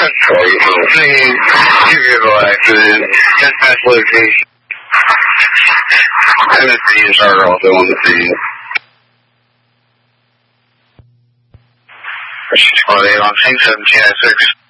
dispatch location. Tennessee and Charter also on the scene. 648 on scene, 17 at 6.